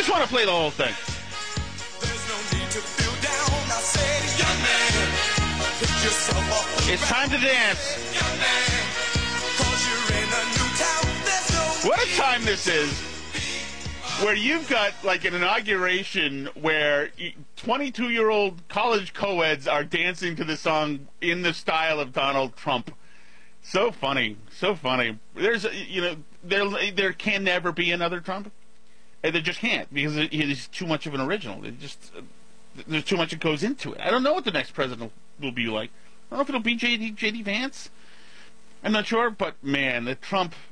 just want to play the whole thing. There's no need to feel down. I said, young man, pick yourself up. It's time to dance. Young man, 'cause you're in a new town. There's no What a time this is, where you've got like an inauguration where 22-year-old college co-eds are dancing to the song in the style of Donald Trump. So funny, so funny. There's, there can never be another Trump. There just can't, because he's too much of an original. There's too much that goes into it. I don't know what the next president will be like. I don't know if it'll be J.D. Vance. I'm not sure, but man, the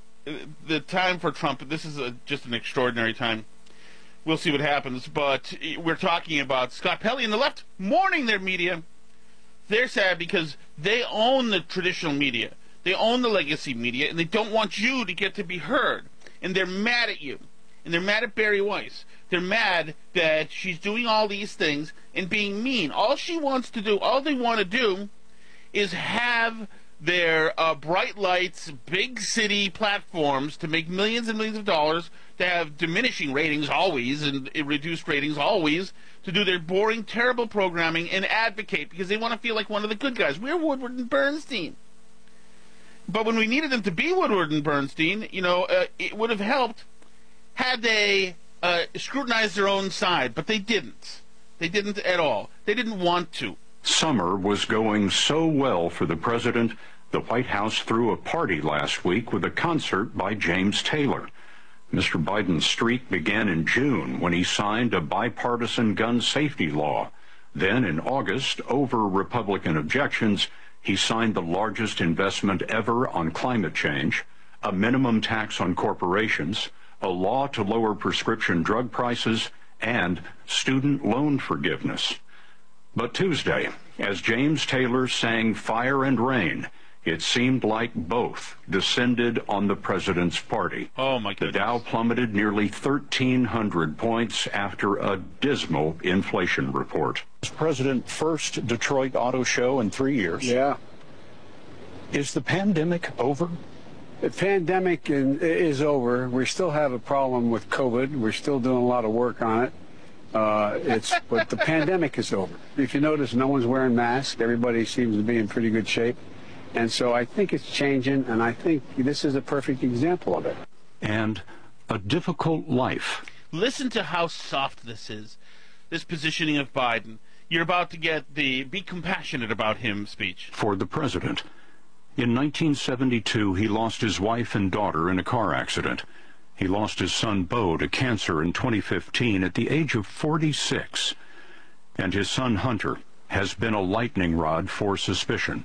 time for Trump, this is just an extraordinary time. We'll see what happens, but we're talking about Scott Pelley and the left mourning their media. They're sad because they own the traditional media. They own the legacy media, and they don't want you to get to be heard. And they're mad at you. And they're mad at Bari Weiss. They're mad that she's doing all these things and being mean. All she wants to do, all they want to do, is have their bright lights, big city platforms to make millions and millions of dollars, to have diminishing ratings always and reduced ratings always, to do their boring, terrible programming and advocate because they want to feel like one of the good guys. We're Woodward and Bernstein. But when we needed them to be Woodward and Bernstein, it would have helped had they scrutinized their own side, but they didn't. They didn't at all. They didn't want to. Summer was going so well for the president, the White House threw a party last week with a concert by James Taylor. Mr. Biden's streak began in June when he signed a bipartisan gun safety law. Then in August, over Republican objections, he signed the largest investment ever on climate change, a minimum tax on corporations, a law to lower prescription drug prices, and student loan forgiveness. But Tuesday, as James Taylor sang Fire and Rain, it seemed like both descended on the president's party. Oh, my goodness. The Dow plummeted nearly 1,300 points after a dismal inflation report. President, first Detroit Auto Show in 3 years. Yeah. Is the pandemic over? The pandemic is over. We still have a problem with COVID. We're still doing a lot of work on it. But the pandemic is over. If you notice, no one's wearing masks. Everybody seems to be in pretty good shape. And so I think it's changing, and I think this is a perfect example of it. And a difficult life. Listen to how soft this is, this positioning of Biden. You're about to get the "be compassionate about him" speech. For the president. In 1972, he lost his wife and daughter in a car accident. He lost his son Beau to cancer in 2015 at the age of 46. And his son Hunter has been a lightning rod for suspicion.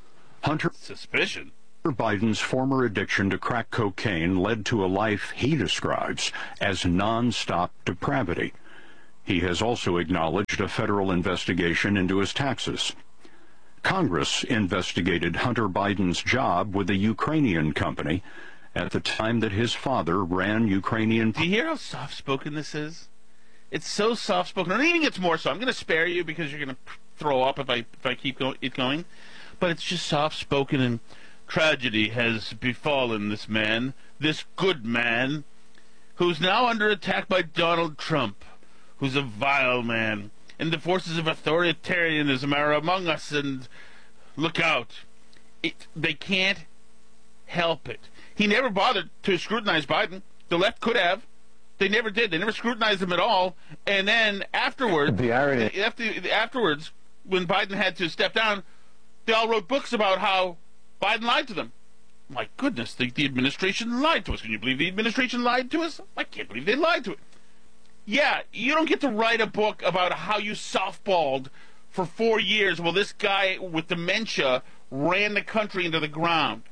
Suspicion? Biden's former addiction to crack cocaine led to a life he describes as non-stop depravity. He has also acknowledged a federal investigation into his taxes. Congress investigated Hunter Biden's job with a Ukrainian company at the time that his father ran Ukrainian... Do you hear how soft-spoken this is? It's so soft-spoken. And even gets more so. I'm going to spare you because you're going to throw up if I keep it going. But it's just soft-spoken, and tragedy has befallen this man, this good man, who's now under attack by Donald Trump, who's a vile man. And the forces of authoritarianism are among us, and look out. They can't help it. He never bothered to scrutinize Biden. The left could have. They never did. They never scrutinized him at all. And then afterwards, afterwards, when Biden had to step down, they all wrote books about how Biden lied to them. My goodness, the administration lied to us. Can you believe the administration lied to us? I can't believe they lied to it. Yeah, you don't get to write a book about how you softballed for 4 years while this guy with dementia ran the country into the ground.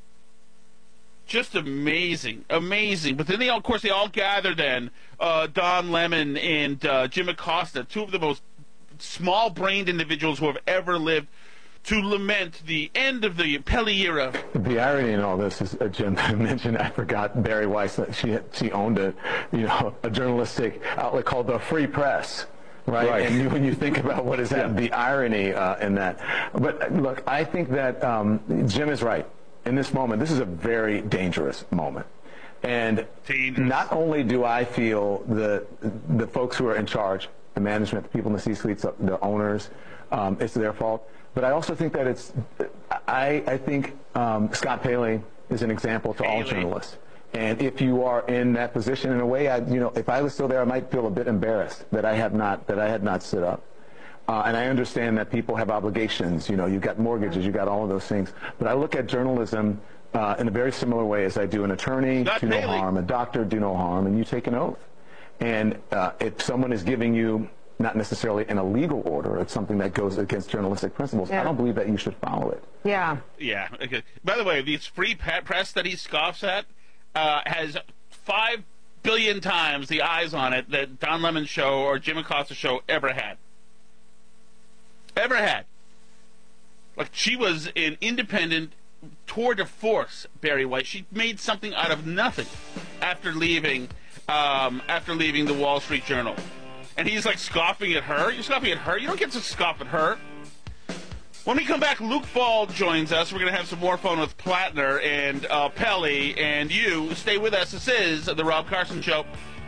Just amazing, amazing. But then they all gather then, Don Lemon and Jim Acosta, two of the most small-brained individuals who have ever lived, to lament the end of the Pelley era. The irony in all this is, Jim mentioned, I forgot Bari Weiss, she owned a journalistic outlet called the Free Press. Right. And when you think about what is that, the irony in that. But look, I think that Jim is right. In this moment, this is a very dangerous moment. And not only do I feel the folks who are in charge, the management, the people in the C-suites, the owners, it's their fault, but I also think that I think Scott Paley is an example to all journalists. And if you are in that position, in a way, if I was still there, I might feel a bit embarrassed that I had not stood up. And I understand that people have obligations. You've got mortgages, you've got all of those things. But I look at journalism in a very similar way as I do an attorney, do no harm, a doctor, do no harm, and you take an oath. And if someone is giving you, not necessarily an illegal order, it's something that goes against journalistic principles, I don't believe that you should follow it. Yeah. Yeah. Okay. By the way, these free press that he scoffs at has 5 billion times the eyes on it that Don Lemon's show or Jim Acosta's show ever had. Ever had. Like, she was an independent tour de force, Barry White. She made something out of nothing after leaving the Wall Street Journal. And he's like scoffing at her. You're scoffing at her? You don't get to scoff at her. When we come back, Luke Ball joins us. We're going to have some more fun with Plattner and Pelly and you. Stay with us. This is The Rob Carson Show.